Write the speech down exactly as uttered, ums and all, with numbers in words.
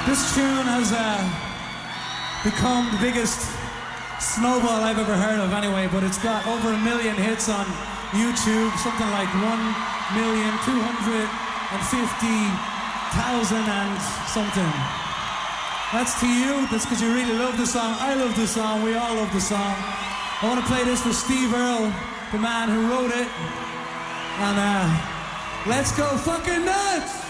This tune has uh, become the biggest snowball I've ever heard of anyway, but it's got over a million hits on YouTube, something like one million two hundred fifty thousand and something. That's to you, that's because you really love the song. I love the song, we all love the song. I want to play this for Steve Earle, the man who wrote it. And uh, let's go fucking nuts!